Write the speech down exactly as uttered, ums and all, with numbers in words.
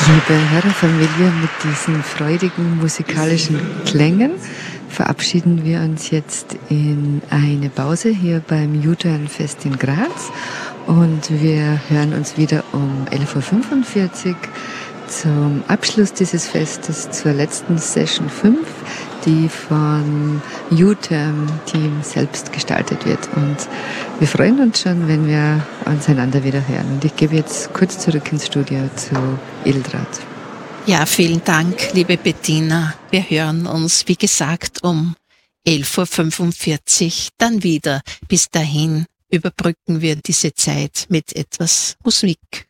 Liebe Hörerfamilie, mit diesen freudigen musikalischen Klängen verabschieden wir uns jetzt in eine Pause hier beim U-Turn-Fest in Graz und wir hören uns wieder um elf Uhr fünfundvierzig zum Abschluss dieses Festes, zur letzten Session fünf, die vom U-Turn-Team selbst gestaltet wird. Und wir freuen uns schon, wenn wir uns einander wieder hören. Und ich gebe jetzt kurz zurück ins Studio zu Edeltraud. Ja, vielen Dank, liebe Bettina. Wir hören uns, wie gesagt, um elf Uhr fünfundvierzig dann wieder. Bis dahin überbrücken wir diese Zeit mit etwas Musik.